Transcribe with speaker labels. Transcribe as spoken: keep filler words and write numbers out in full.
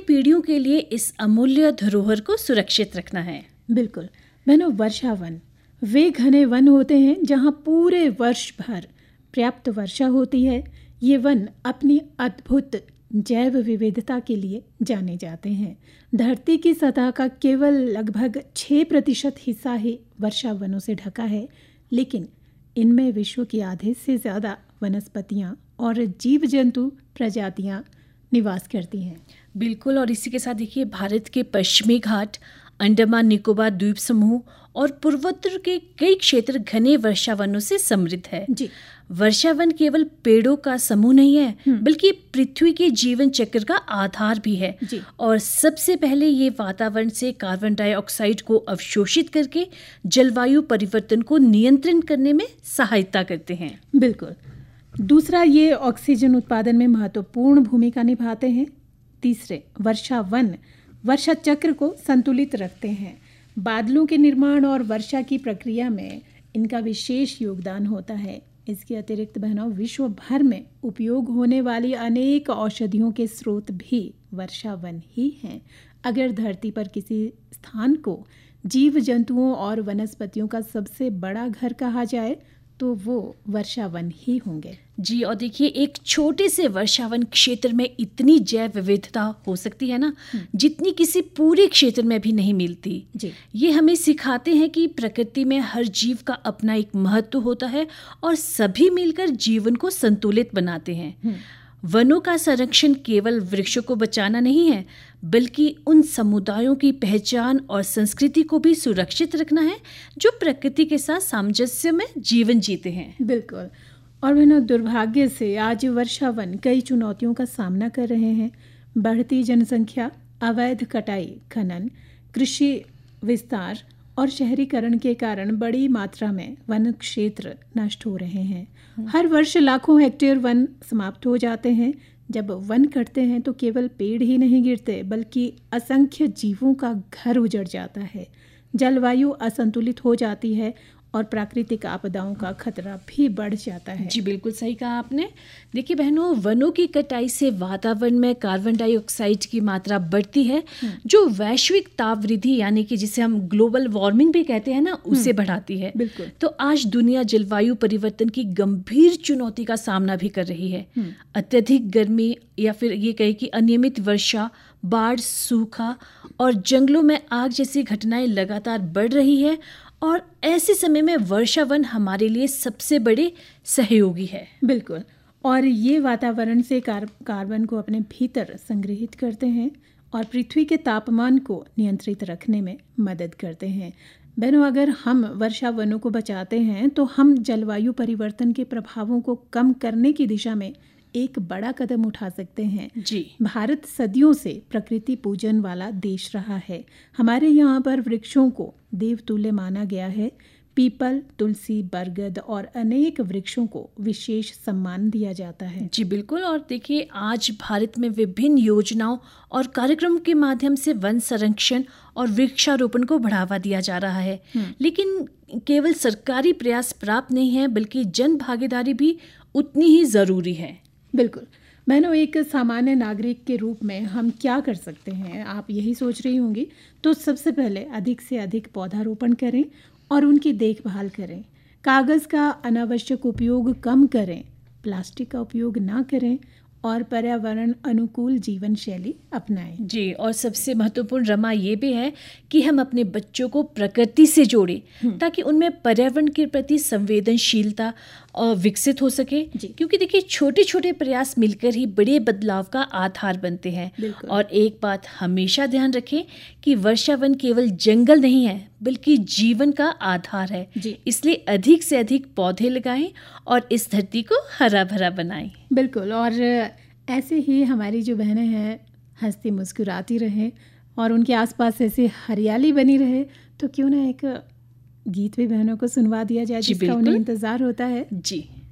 Speaker 1: पीढ़ियों के लिए इस अमूल्य धरोहर को सुरक्षित रखना है।
Speaker 2: बिल्कुल बहनों, वर्षा वन वे घने वन होते हैं जहाँ पूरे वर्ष भर पर्याप्त वर्षा होती है। ये वन अपनी अद्भुत जैव विविधता के लिए जाने जाते हैं। धरती की सतह का केवल लगभग छः प्रतिशत हिस्सा ही वर्षा वनों से ढका है, लेकिन इनमें विश्व की आधे से ज़्यादा वनस्पतियाँ और जीव जंतु प्रजातियाँ निवास करती हैं।
Speaker 1: बिल्कुल, और इसी के साथ देखिए भारत के पश्चिमी घाट, अंडमान निकोबार द्वीप समूह और पूर्वोत्तर के कई क्षेत्र घने वर्षा वनों से समृद्ध है।
Speaker 2: जी,
Speaker 1: वर्षा वन केवल पेड़ों का समूह नहीं है, बल्कि पृथ्वी के जीवन चक्र का आधार भी है।
Speaker 2: जी।
Speaker 1: और सबसे पहले ये वातावरण से कार्बन डाइऑक्साइड को अवशोषित करके जलवायु परिवर्तन को नियंत्रित करने में सहायता करते हैं।
Speaker 2: बिल्कुल। दूसरा, ये ऑक्सीजन उत्पादन में महत्वपूर्ण भूमिका निभाते हैं। तीसरे, वर्षा वन वर्षा चक्र को संतुलित रखते हैं। बादलों के निर्माण और वर्षा की प्रक्रिया में इनका विशेष योगदान होता है। इसके अतिरिक्त बहनों, विश्व भर में उपयोग होने वाली अनेक औषधियों के स्रोत भी वर्षा वन ही हैं। अगर धरती पर किसी स्थान को जीव जंतुओं और वनस्पतियों का सबसे बड़ा घर कहा जाए तो वो वर्षा वन ही होंगे।
Speaker 1: जी, और देखिए एक छोटे से वर्षावन क्षेत्र में इतनी जैव विविधता हो सकती है ना, जितनी किसी पूरे क्षेत्र में भी नहीं मिलती।
Speaker 2: जी।
Speaker 1: ये हमें सिखाते हैं कि प्रकृति में हर जीव का अपना एक महत्व होता है और सभी मिलकर जीवन को संतुलित बनाते हैं। वनों का संरक्षण केवल वृक्षों को बचाना नहीं है, बल्कि उन समुदायों की पहचान और संस्कृति को भी सुरक्षित रखना है जो प्रकृति के साथ सामंजस्य में जीवन जीते हैं।
Speaker 2: बिल्कुल। और वह दुर्भाग्य से आज वर्षा वन कई चुनौतियों का सामना कर रहे हैं। बढ़ती जनसंख्या, अवैध कटाई, खनन, कृषि विस्तार और शहरीकरण के कारण बड़ी मात्रा में वन क्षेत्र नष्ट हो रहे हैं। हर वर्ष लाखों हेक्टेयर वन समाप्त हो जाते हैं। जब वन कटते हैं तो केवल पेड़ ही नहीं गिरते, बल्कि असंख्य जीवों का घर उजड़ जाता है। जलवायु असंतुलित हो जाती है और प्राकृतिक आपदाओं का खतरा भी बढ़ जाता है।
Speaker 1: जी, बिल्कुल सही कहा आपने। देखिए बहनों, वनों की कटाई से वातावरण में कार्बन डाइऑक्साइड की मात्रा बढ़ती है, जो वैश्विक ताप वृद्धि यानी कि जिसे हम ग्लोबल वार्मिंग भी कहते हैं ना, उसे बढ़ाती है।
Speaker 2: बिल्कुल।
Speaker 1: तो आज दुनिया जलवायु परिवर्तन की गंभीर चुनौती का सामना भी कर रही है। अत्यधिक गर्मी या फिर ये कहे कि अनियमित वर्षा, बाढ़, सूखा और जंगलों में आग जैसी घटनाएं लगातार बढ़ रही है और ऐसे समय में वर्षा वन हमारे लिए सबसे बड़े सहयोगी है।
Speaker 2: बिल्कुल। और ये वातावरण से कार, कार्बन को अपने भीतर संग्रहित करते हैं और पृथ्वी के तापमान को नियंत्रित रखने में मदद करते हैं। बहनों, अगर हम वर्षा वनों को बचाते हैं तो हम जलवायु परिवर्तन के प्रभावों को कम करने की दिशा में एक बड़ा कदम उठा सकते हैं।
Speaker 1: जी।
Speaker 2: भारत सदियों से प्रकृति पूजन वाला देश रहा है। हमारे यहाँ पर वृक्षों को देवतुल्य माना गया है। पीपल, तुलसी, बरगद और अनेक वृक्षों को विशेष सम्मान दिया जाता है।
Speaker 1: जी बिल्कुल। और देखिए आज भारत में विभिन्न योजनाओं और कार्यक्रमों के माध्यम से वन संरक्षण और वृक्षारोपण को बढ़ावा दिया जा रहा है, लेकिन केवल सरकारी प्रयास पर्याप्त नहीं है, बल्कि जन भागीदारी भी उतनी ही जरूरी है।
Speaker 2: बिल्कुल। बहनों, एक सामान्य नागरिक के रूप में हम क्या कर सकते हैं, आप यही सोच रही होंगी। तो सबसे पहले अधिक से अधिक पौधारोपण करें और उनकी देखभाल करें। कागज़ का अनावश्यक उपयोग कम करें, प्लास्टिक का उपयोग ना करें और पर्यावरण अनुकूल जीवन शैली अपनाएं।
Speaker 1: जी, और सबसे महत्वपूर्ण रमा ये भी है कि हम अपने बच्चों को प्रकृति से जोड़ें ताकि उनमें पर्यावरण के प्रति संवेदनशीलता विकसित हो सके। क्योंकि देखिए छोटे छोटे प्रयास मिलकर ही बड़े बदलाव का आधार बनते हैं। और एक बात हमेशा ध्यान रखें कि वर्षा वन केवल जंगल नहीं है, बल्कि जीवन का आधार है। इसलिए अधिक से अधिक पौधे लगाएं और इस धरती को हरा भरा बनाएं।
Speaker 2: बिल्कुल। और ऐसे ही हमारी जो बहनें हैं हंसती मुस्कुराती रहें और उनके आसपास ऐसे हरियाली बनी रहे, तो क्यों ना एक गीत भी बहनों को सुनवा दिया जाए जिसका उन्हें इंतजार होता है।
Speaker 1: जी।